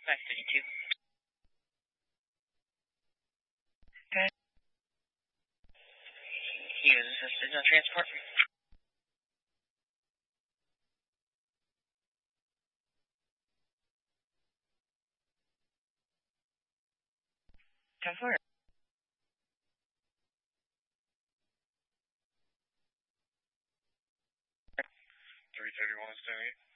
552. Okay. He was assisted on transport. 10-4. 331 is 78.